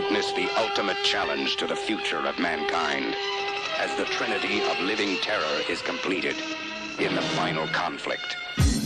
Witness the ultimate challenge to the future of mankind as the trinity of living terror is completed in the final conflict.